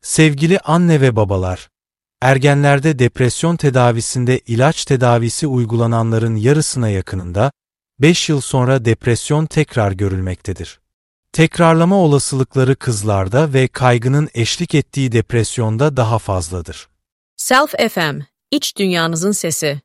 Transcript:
Sevgili anne ve babalar, ergenlerde depresyon tedavisinde ilaç tedavisi uygulananların yarısına yakınında 5 yıl sonra depresyon tekrar görülmektedir. Tekrarlama olasılıkları kızlarda ve kaygının eşlik ettiği depresyonda daha fazladır. Self FM, iç dünyanızın sesi.